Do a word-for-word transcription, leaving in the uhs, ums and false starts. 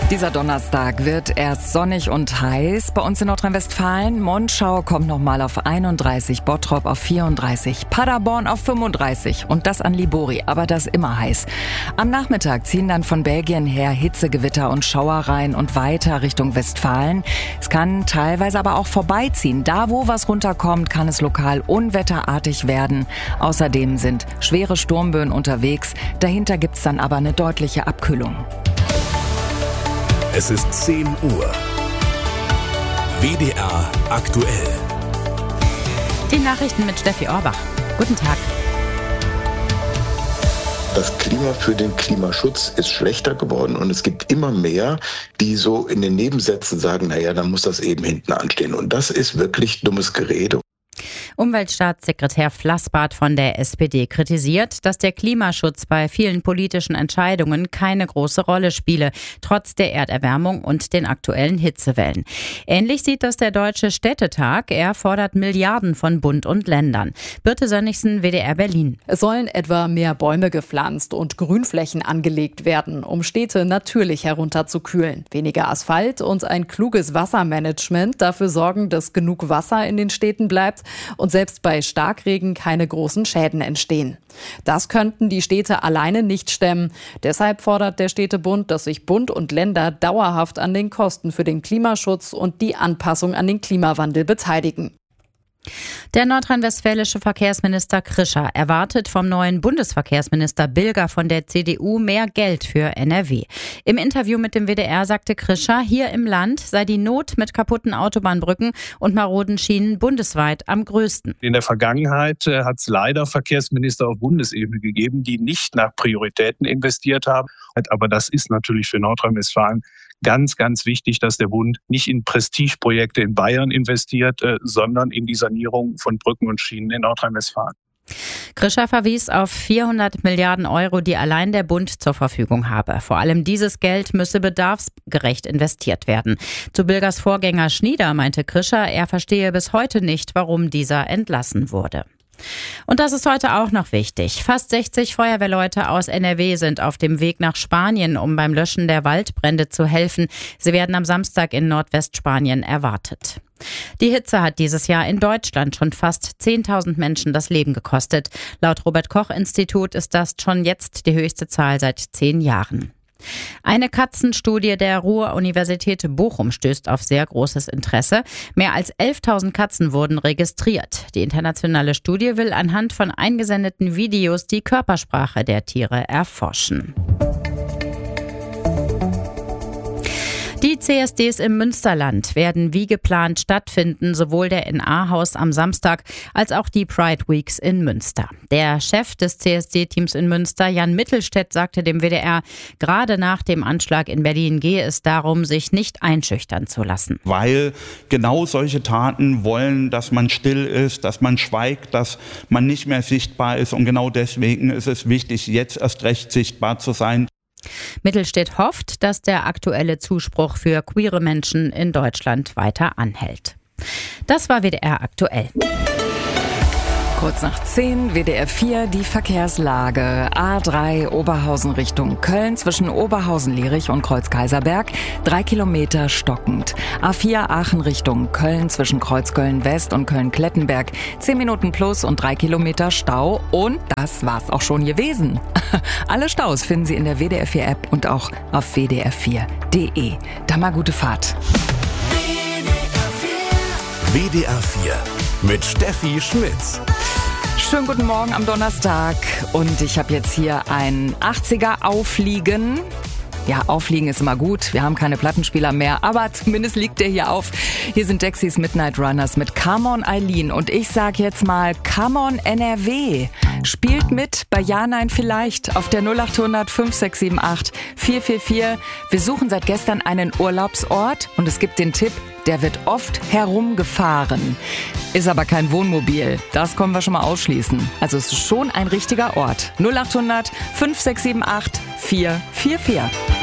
Dieser Donnerstag wird erst sonnig und heiß bei uns in Nordrhein-Westfalen. Monschau kommt nochmal auf einunddreißig, Bottrop auf vierunddreißig, Paderborn auf fünfunddreißig und das an Libori, aber das immer heiß. Am Nachmittag ziehen dann von Belgien her Hitzegewitter und Schauereien und weiter Richtung Westfalen. Es kann teilweise aber auch vorbeiziehen. Da, wo was runterkommt, kann es lokal unwetterartig werden. Außerdem sind schwere Sturmböen unterwegs. Dahinter gibt's dann aber eine deutliche Abkühlung. Es ist zehn Uhr. W D R aktuell. Die Nachrichten mit Steffi Orbach. Guten Tag. Das Klima für den Klimaschutz ist schlechter geworden und es gibt immer mehr, die so in den Nebensätzen sagen, naja, dann muss das eben hinten anstehen. Und das ist wirklich dummes Gerede. Umweltstaatssekretär Flassbart von der S P D kritisiert, dass der Klimaschutz bei vielen politischen Entscheidungen keine große Rolle spiele, trotz der Erderwärmung und den aktuellen Hitzewellen. Ähnlich sieht das der Deutsche Städtetag. Er fordert Milliarden von Bund und Ländern. Birte Sönnigsen, W D R Berlin. Es sollen etwa mehr Bäume gepflanzt und Grünflächen angelegt werden, um Städte natürlich herunterzukühlen. Weniger Asphalt und ein kluges Wassermanagement dafür sorgen, dass genug Wasser in den Städten bleibt und selbst bei Starkregen keine großen Schäden entstehen. Das könnten die Städte alleine nicht stemmen. Deshalb fordert der Städtebund, dass sich Bund und Länder dauerhaft an den Kosten für den Klimaschutz und die Anpassung an den Klimawandel beteiligen. Der nordrhein-westfälische Verkehrsminister Krischer erwartet vom neuen Bundesverkehrsminister Bilger von der C D U mehr Geld für N R W. Im Interview mit dem W D R sagte Krischer, hier im Land sei die Not mit kaputten Autobahnbrücken und maroden Schienen bundesweit am größten. In der Vergangenheit äh, hat es leider Verkehrsminister auf Bundesebene gegeben, die nicht nach Prioritäten investiert haben. Aber das ist natürlich für Nordrhein-Westfalen ganz, ganz wichtig, dass der Bund nicht in Prestigeprojekte in Bayern investiert, äh, sondern in die Sanierung von Brücken und Schienen in Nordrhein-Westfalen. Krischer verwies auf vierhundert Milliarden Euro, die allein der Bund zur Verfügung habe. Vor allem dieses Geld müsse bedarfsgerecht investiert werden. Zu Bilgers Vorgänger Schnieder meinte Krischer, er verstehe bis heute nicht, warum dieser entlassen wurde. Und das ist heute auch noch wichtig. Fast sechzig Feuerwehrleute aus N R W sind auf dem Weg nach Spanien, um beim Löschen der Waldbrände zu helfen. Sie werden am Samstag in Nordwestspanien erwartet. Die Hitze hat dieses Jahr in Deutschland schon fast zehntausend Menschen das Leben gekostet. Laut Robert-Koch-Institut ist das schon jetzt die höchste Zahl seit zehn Jahren. Eine Katzenstudie der Ruhr-Universität Bochum stößt auf sehr großes Interesse. Mehr als elftausend Katzen wurden registriert. Die internationale Studie will anhand von eingesendeten Videos die Körpersprache der Tiere erforschen. Die C S Ds im Münsterland werden wie geplant stattfinden, sowohl der N A-Haus am Samstag als auch die Pride Weeks in Münster. Der Chef des C S D-Teams in Münster, Jan Mittelstädt, sagte dem W D R, gerade nach dem Anschlag in Berlin gehe es darum, sich nicht einschüchtern zu lassen. Weil genau solche Taten wollen, dass man still ist, dass man schweigt, dass man nicht mehr sichtbar ist. Und genau deswegen ist es wichtig, jetzt erst recht sichtbar zu sein. Mittelstädt hofft, dass der aktuelle Zuspruch für queere Menschen in Deutschland weiter anhält. Das war W D R aktuell. Kurz nach zehn, W D R vier, die Verkehrslage. A drei Oberhausen Richtung Köln zwischen Oberhausen-Lierich und Kreuz-Kaiserberg, drei Kilometer stockend. A vier Aachen Richtung Köln zwischen Kreuzköln-West und Köln-Klettenberg, zehn Minuten plus und drei Kilometer Stau. Und das war's auch schon gewesen. Alle Staus finden Sie in der W D R vier App und auch auf w d r vier punkt d e. Dann mal gute Fahrt. W D R vier mit Steffi Schmitz. Schönen guten Morgen am Donnerstag und ich habe jetzt hier ein achtziger aufliegen. Ja, aufliegen ist immer gut. Wir haben keine Plattenspieler mehr, aber zumindest liegt der hier auf. Hier sind Dexys Midnight Runners mit Come On Eileen und ich sag jetzt mal Come On N R W. Spielt mit bei Ja, Nein, Vielleicht auf der null acht hundert fünf sechs sieben acht vier vier vier. Wir suchen seit gestern einen Urlaubsort und es gibt den Tipp, der wird oft herumgefahren. Ist aber kein Wohnmobil. Das können wir schon mal ausschließen. Also es ist schon ein richtiger Ort. null acht hundert fünf sechs sieben acht vier vier vier.